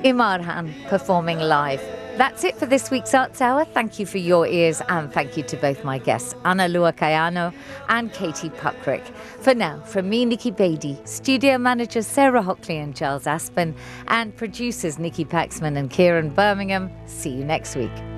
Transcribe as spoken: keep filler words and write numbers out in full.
Imarhan performing live. That's it for this week's Arts Hour. Thank you for your ears and thank you to both my guests, Ana Lua Kayano and Katie Puckrick. For now, from me, Nikki Beatty, studio managers Sarah Hockley and Giles Aspen, and producers Nikki Paxman and Kieran Birmingham, see you next week.